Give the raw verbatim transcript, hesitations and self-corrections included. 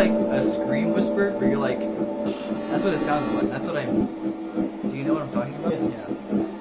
like a scream whisper where you're like, that's what it sounded like. That's what I mean. Do you know what I'm talking about? Yes. Yeah.